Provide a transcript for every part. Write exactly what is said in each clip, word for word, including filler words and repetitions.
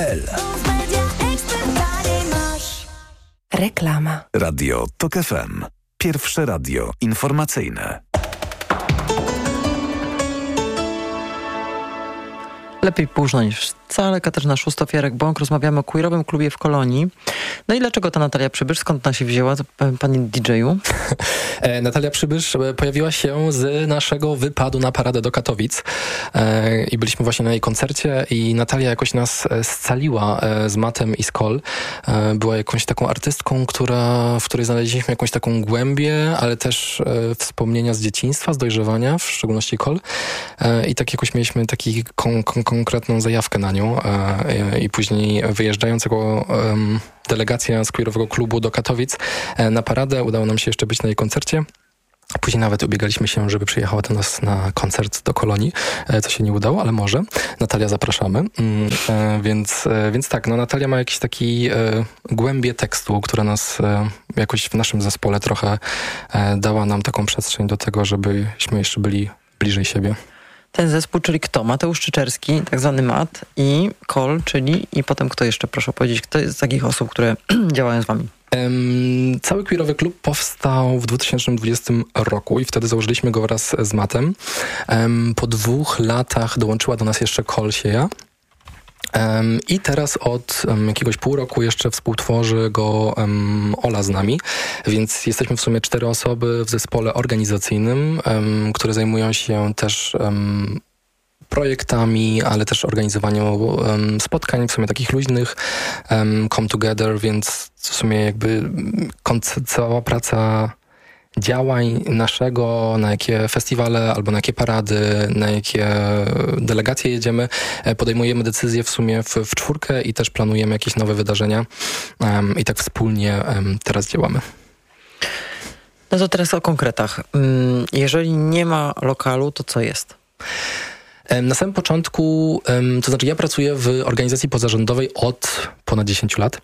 l. Reklama. Radio Tok F M. Pierwsze radio informacyjne. Lepiej późno niż wcale. Katarzyna Szóstow-Jarek-Bąk. Rozmawiamy o queerowym klubie w Kolonii. No i dlaczego ta Natalia Przybysz? Skąd ona się wzięła, pani D J-u? E, Natalia Przybysz pojawiła się z naszego wypadu na paradę do Katowic e, i byliśmy właśnie na jej koncercie i Natalia jakoś nas scaliła e, z Matem i z Kol. E, była jakąś taką artystką, która, w której znaleźliśmy jakąś taką głębię, ale też e, wspomnienia z dzieciństwa, z dojrzewania, w szczególności Kol. E, I tak jakoś mieliśmy taki kon, kon, konkretną zajawkę na nią e, i później wyjeżdżając jako e, delegacja z queerowego klubu do Katowic e, na paradę, udało nam się jeszcze być na jej koncercie. Później nawet ubiegaliśmy się, żeby przyjechała do nas na koncert do Kolonii, e, co się nie udało, ale może. Natalia, zapraszamy. Mm, e, więc, e, więc tak, no Natalia ma jakiś taki e, głębię tekstu, która nas e, jakoś w naszym zespole trochę e, dała nam taką przestrzeń do tego, żebyśmy jeszcze byli bliżej siebie. Ten zespół, czyli kto? Mateusz Czyczerski, tak zwany Mat, i Kol, czyli i potem kto jeszcze, proszę powiedzieć, kto jest z takich osób, które działają z wami? Um, cały queerowy klub powstał w dwa tysiące dwudziestym roku i wtedy założyliśmy go wraz z Matem. Um, po dwóch latach dołączyła do nas jeszcze Kol Sieja. Um, I teraz od um, jakiegoś pół roku jeszcze współtworzy go um, Ola z nami, więc jesteśmy w sumie cztery osoby w zespole organizacyjnym, um, które zajmują się też um, projektami, ale też organizowaniem um, spotkań, w sumie takich luźnych, um, come together, więc w sumie jakby konce- cała praca działań naszego, na jakie festiwale albo na jakie parady, na jakie delegacje jedziemy, podejmujemy decyzje w sumie w, w czwórkę i też planujemy jakieś nowe wydarzenia um, i tak wspólnie um, teraz działamy. No to teraz o konkretach. Jeżeli nie ma lokalu, to co jest? Na samym początku, to znaczy ja pracuję w organizacji pozarządowej od ponad dziesięć lat.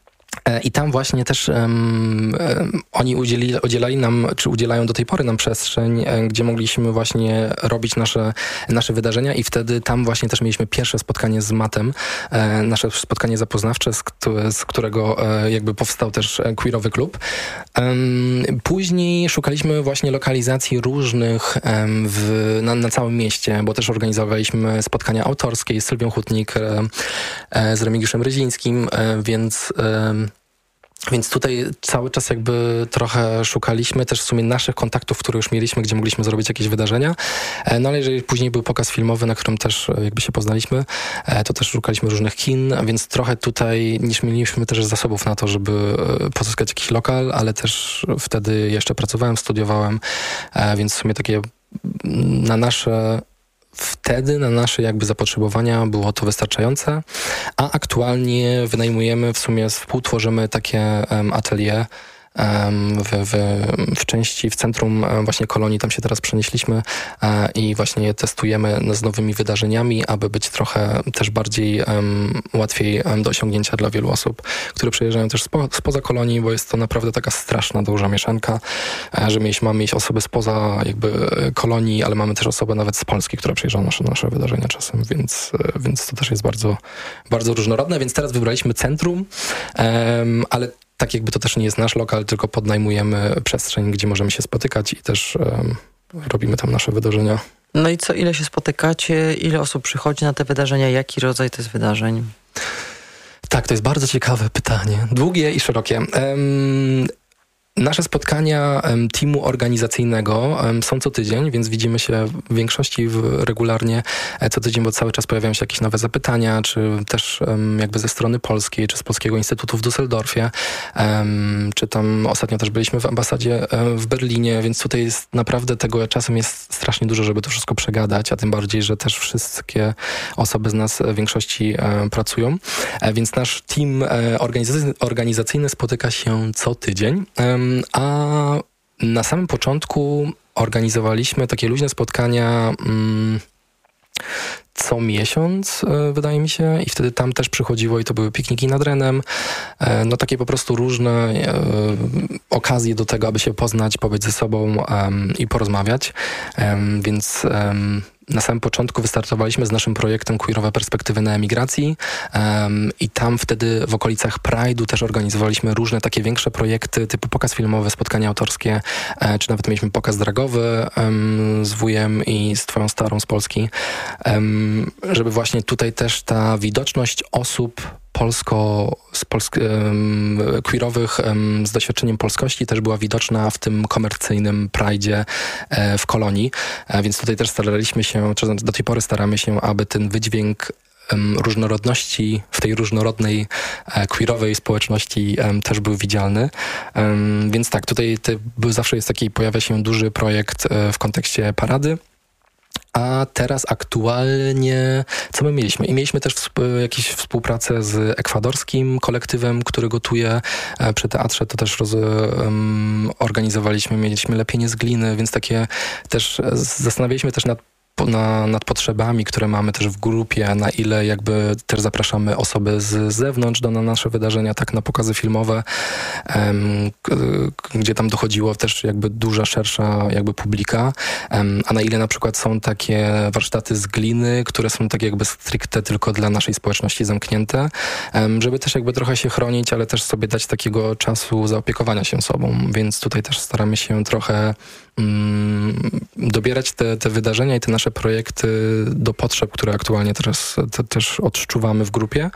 I tam właśnie też um, um, oni udzieli, udzielali nam, czy udzielają do tej pory nam przestrzeń, um, gdzie mogliśmy właśnie robić nasze, nasze wydarzenia i wtedy tam właśnie też mieliśmy pierwsze spotkanie z Matem, e, nasze spotkanie zapoznawcze, z, z którego e, jakby powstał też queerowy klub. Um, później szukaliśmy właśnie lokalizacji różnych um, w, na, na całym mieście, bo też organizowaliśmy spotkania autorskie z Sylwią Hutnik, e, e, z Remigiuszem Ryzińskim, e, więc e, Więc tutaj cały czas jakby trochę szukaliśmy też w sumie naszych kontaktów, które już mieliśmy, gdzie mogliśmy zrobić jakieś wydarzenia. No ale jeżeli później był pokaz filmowy, na którym też jakby się poznaliśmy, to też szukaliśmy różnych kin, więc trochę tutaj niż mieliśmy też zasobów na to, żeby pozyskać jakiś lokal, ale też wtedy jeszcze pracowałem, studiowałem, więc w sumie takie na nasze Wtedy na nasze jakby zapotrzebowania było to wystarczające, a aktualnie wynajmujemy, w sumie współtworzymy takie um, atelier um, w, w, w części w centrum um, właśnie Kolonii, tam się teraz przenieśliśmy um, i właśnie je testujemy z nowymi wydarzeniami, aby być trochę też bardziej um, łatwiej um, do osiągnięcia dla wielu osób, które przyjeżdżają też spo, spoza Kolonii, bo jest to naprawdę taka straszna, duża mieszanka, że mieliśmy, mamy mieć osoby spoza jakby Kolonii, ale mamy też osoby nawet z Polski, które przyjeżdżają na nasze, nasze wydarzenia czasem, więc, więc to też jest bardzo, bardzo różnorodne, więc teraz wybraliśmy centrum, um, ale tak jakby to też nie jest nasz lokal, tylko podnajmujemy przestrzeń, gdzie możemy się spotykać i też um, robimy tam nasze wydarzenia. No i co, ile się spotykacie? Ile osób przychodzi na te wydarzenia? Jaki rodzaj to jest wydarzeń? Tak, to jest bardzo ciekawe pytanie. Długie i szerokie. Um, Nasze spotkania um, teamu organizacyjnego um, są co tydzień, więc widzimy się w większości w, regularnie e, co tydzień, bo cały czas pojawiają się jakieś nowe zapytania, czy też um, jakby ze strony polskiej, czy z Polskiego Instytutu w Düsseldorfie, um, czy tam ostatnio też byliśmy w ambasadzie um, w Berlinie, więc tutaj jest naprawdę tego czasem jest strasznie dużo, żeby to wszystko przegadać, a tym bardziej, że też wszystkie osoby z nas w większości um, pracują, e, więc nasz team e, organizacyjny, organizacyjny spotyka się co tydzień. Um, A na samym początku organizowaliśmy takie luźne spotkania mm, co miesiąc, e, wydaje mi się, i wtedy tam też przychodziło i to były pikniki nad Renem, e, no takie po prostu różne e, okazje do tego, aby się poznać, pobyć ze sobą e, i porozmawiać, e, więc e, na samym początku wystartowaliśmy z naszym projektem Queerowe Perspektywy na emigracji um, i tam wtedy w okolicach Pride'u też organizowaliśmy różne takie większe projekty, typu pokaz filmowy, spotkania autorskie, e, czy nawet mieliśmy pokaz dragowy um, z wujem i z twoją starą z Polski, um, żeby właśnie tutaj też ta widoczność osób polsko, z polsk, um, queerowych um, z doświadczeniem polskości też była widoczna w tym komercyjnym Pride'zie e, w Kolonii, e, więc tutaj też staraliśmy się, czy do tej pory staramy się, aby ten wydźwięk um, różnorodności w tej różnorodnej e, queerowej społeczności um, też był widzialny. Um, więc tak, tutaj te, zawsze jest taki, pojawia się duży projekt e, w kontekście parady. A teraz aktualnie, co my mieliśmy? I mieliśmy też wsp- jakąś współpracę z ekwadorskim kolektywem, który gotuje e, przy teatrze. To też roz, um, organizowaliśmy, mieliśmy lepienie z gliny, więc takie też e, zastanawialiśmy też nad Na, nad potrzebami, które mamy też w grupie, na ile jakby też zapraszamy osoby z zewnątrz do, na nasze wydarzenia, tak na pokazy filmowe, um, k, gdzie tam dochodziło też jakby duża, szersza jakby publika, um, a na ile na przykład są takie warsztaty z gliny, które są tak jakby stricte tylko dla naszej społeczności zamknięte, um, żeby też jakby trochę się chronić, ale też sobie dać takiego czasu zaopiekowania się sobą, więc tutaj też staramy się trochę um, dobierać te, te wydarzenia i te nasze projekty do potrzeb, które aktualnie teraz te, też odczuwamy w grupie.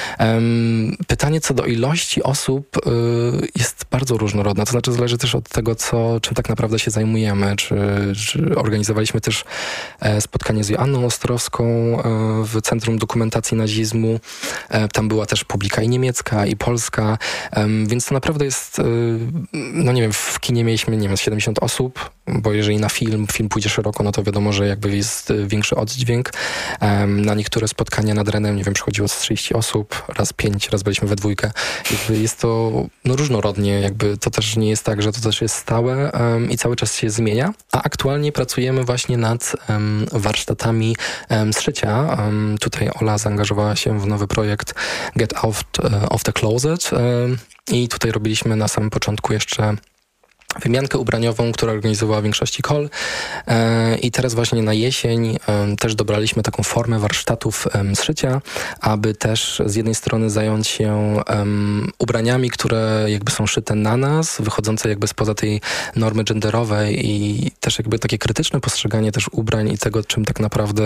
Um, pytanie co do ilości osób y, jest bardzo różnorodne, to znaczy zależy też od tego, co, czym tak naprawdę się zajmujemy. Czy, czy organizowaliśmy też e, spotkanie z Joanną Ostrowską e, w Centrum Dokumentacji Nazizmu. E, tam była też publika i niemiecka, i polska, e, więc to naprawdę jest, e, no nie wiem, w kinie mieliśmy, nie wiem, siedemdziesiąt osób, bo jeżeli na film, film pójdzie szeroko, no to wiadomo, że jakby jest większy oddźwięk. Um, na niektóre spotkania nad Renem, nie wiem, przychodziło z trzydzieści osób, raz pięć, raz byliśmy we dwójkę. Jakby jest to no, różnorodnie, jakby to też nie jest tak, że to też jest stałe um, i cały czas się zmienia. A aktualnie pracujemy właśnie nad um, warsztatami um, z szycia. Um, tutaj Ola zaangażowała się w nowy projekt Get Out of the Closet um, i tutaj robiliśmy na samym początku jeszcze wymiankę ubraniową, która organizowała w większości kol e, i teraz właśnie na jesień e, też dobraliśmy taką formę warsztatów e, z szycia, aby też z jednej strony zająć się e, ubraniami, które jakby są szyte na nas, wychodzące jakby spoza tej normy genderowej i też jakby takie krytyczne postrzeganie też ubrań i tego, czym tak naprawdę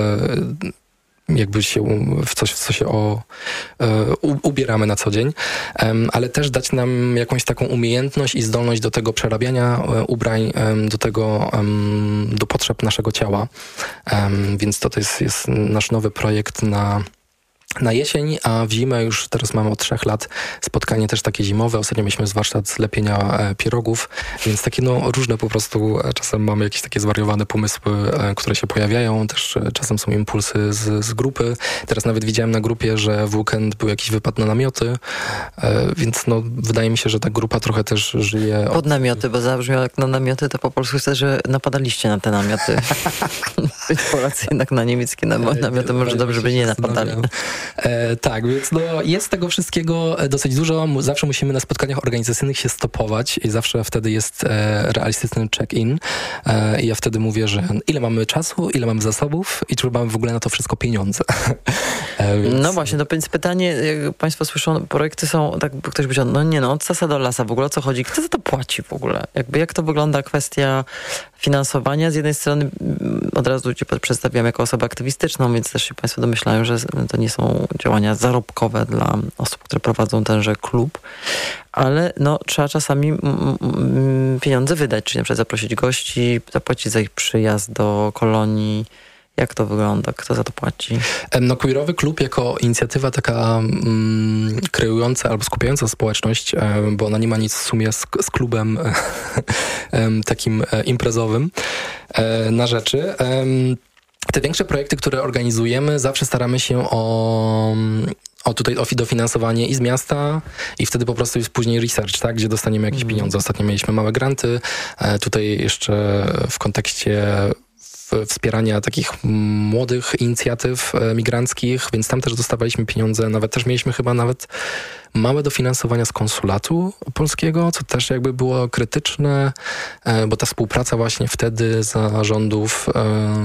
jakby się w coś, w co się o, u, ubieramy na co dzień, um, ale też dać nam jakąś taką umiejętność i zdolność do tego przerabiania um, ubrań, um, do tego, um, do potrzeb naszego ciała. Um, więc to, to jest, jest nasz nowy projekt na na jesień, a w zimę już teraz mamy od trzech lat spotkanie też takie zimowe. Ostatnio mieliśmy z warsztat z lepienia e, pierogów, więc takie no różne po prostu, e, czasem mamy jakieś takie zwariowane pomysły, e, które się pojawiają, też e, czasem są impulsy z, z grupy. Teraz nawet widziałem na grupie, że w weekend był jakiś wypad na namioty, e, więc no wydaje mi się, że ta grupa trochę też żyje... Pod od... namioty, bo zabrzmiało jak na namioty, to po polsku chcę, że napadaliście na te namioty. Być Polacy jednak na niemieckie namioty może dobrze by nie napadali. E, tak, więc no, jest tego wszystkiego dosyć dużo. Zawsze musimy na spotkaniach organizacyjnych się stopować i zawsze wtedy jest e, realistyczny check-in. E, I ja wtedy mówię, że ile mamy czasu, ile mamy zasobów i czy mamy w ogóle na to wszystko pieniądze. e, więc... No właśnie, to więc pytanie, jak państwo słyszą, projekty są, tak ktoś by powiedział, no nie no, od sasa do lasa w ogóle, o co chodzi? Kto za to płaci w ogóle? Jakby jak to wygląda kwestia finansowania? Z jednej strony od razu cię przedstawiam jako osobę aktywistyczną, więc też się państwo domyślają, że to nie są działania zarobkowe dla osób, które prowadzą tenże klub, ale no, trzeba czasami m, m, pieniądze wydać, czyli na przykład zaprosić gości, zapłacić za ich przyjazd do kolonii. Jak to wygląda? Kto za to płaci? No, Queerowy Klub jako inicjatywa taka mm, kreująca albo skupiająca społeczność, bo ona nie ma nic w sumie z, z klubem takim imprezowym na rzeczy. Te większe projekty, które organizujemy, zawsze staramy się o, o tutaj o dofinansowanie i z miasta i wtedy po prostu jest później research, tak, gdzie dostaniemy jakieś mm. pieniądze. Ostatnio mieliśmy małe granty, tutaj jeszcze w kontekście wspierania takich młodych inicjatyw migranckich, więc tam też dostawaliśmy pieniądze, nawet też mieliśmy chyba nawet małe dofinansowania z konsulatu polskiego, co też jakby było krytyczne, bo ta współpraca właśnie wtedy za rządów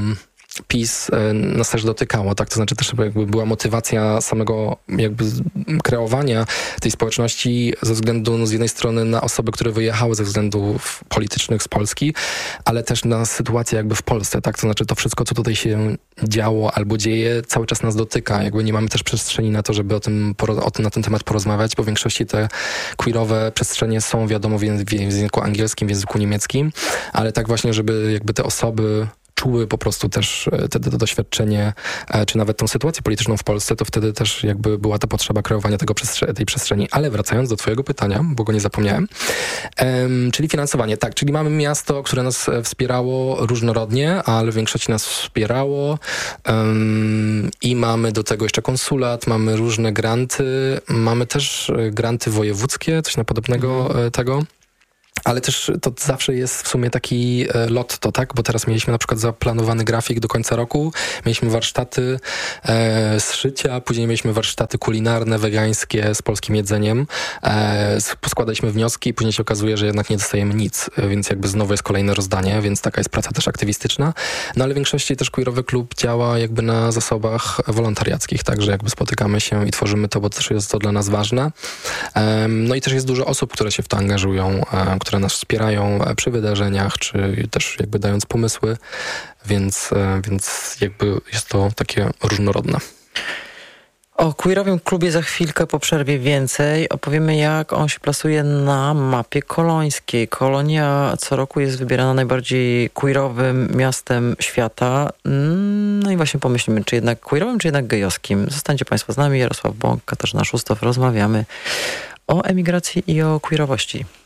PiS nas też dotykało, tak? To znaczy też jakby była motywacja samego jakby kreowania tej społeczności ze względu no, z jednej strony na osoby, które wyjechały ze względów politycznych z Polski, ale też na sytuację jakby w Polsce, tak? To znaczy to wszystko, co tutaj się działo albo dzieje, cały czas nas dotyka. Jakby nie mamy też przestrzeni na to, żeby o tym, o tym na ten temat porozmawiać, bo w większości te queerowe przestrzenie są wiadomo w języku angielskim, w języku niemieckim, ale tak właśnie, żeby jakby te osoby czuły po prostu też te, te doświadczenie, czy nawet tą sytuację polityczną w Polsce, to wtedy też jakby była ta potrzeba kreowania tego przestrze- tej przestrzeni. Ale wracając do twojego pytania, bo go nie zapomniałem, um, czyli finansowanie. Tak, czyli mamy miasto, które nas wspierało różnorodnie, ale w większości nas wspierało um, i mamy do tego jeszcze konsulat, mamy różne granty, mamy też granty wojewódzkie, coś na podobnego mm. tego. Ale też to zawsze jest w sumie taki lotto, tak? Bo teraz mieliśmy na przykład zaplanowany grafik do końca roku, mieliśmy warsztaty e, z szycia, później mieliśmy warsztaty kulinarne, wegańskie z polskim jedzeniem. E, poskładaliśmy wnioski i później się okazuje, że jednak nie dostajemy nic, więc jakby znowu jest kolejne rozdanie, więc taka jest praca też aktywistyczna. No ale w większości też queerowy klub działa jakby na zasobach wolontariackich, także jakby spotykamy się i tworzymy to, bo też jest to dla nas ważne. E, no i też jest dużo osób, które się w to angażują, e, które nas wspierają przy wydarzeniach, czy też jakby dając pomysły, więc, więc jakby jest to takie różnorodne. O queerowym klubie za chwilkę po przerwie więcej. Opowiemy, jak on się plasuje na mapie kolońskiej. Kolonia co roku jest wybierana najbardziej queerowym miastem świata. No i właśnie pomyślimy, czy jednak queerowym, czy jednak gejowskim. Zostańcie Państwo z nami. Jarosław Bąk, Katarzyna Szustow. Rozmawiamy o emigracji i o queerowości.